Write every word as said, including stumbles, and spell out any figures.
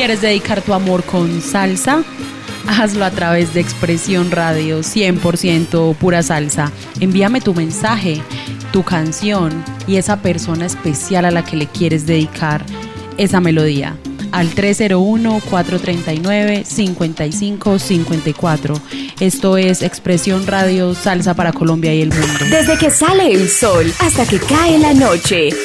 ¿Quieres dedicar tu amor con salsa? Hazlo a través de Expresión Radio, cien por ciento pura salsa. Envíame tu mensaje, tu canción y esa persona especial a la que le quieres dedicar esa melodía al tres cero uno, cuatro tres nueve, cinco cinco cinco cuatro. Esto es Expresión Radio, salsa para Colombia y el mundo. Desde que sale el sol hasta que cae la noche.